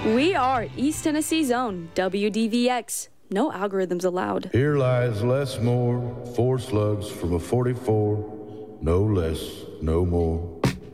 We are East Tennessee's own WDVX. No algorithms allowed. Here lies less more, 4 slugs from a 44, no less, no more.